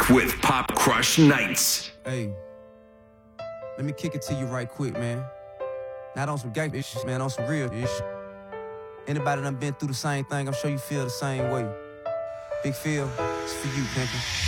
with Pop Crush Nights. Hey, let me kick it to you right quick, man. Not on some gay issues, man, on some real issues. Anybody done been through the same thing, I'm sure you feel the same way. Big Phil, it's for you, pimpin'.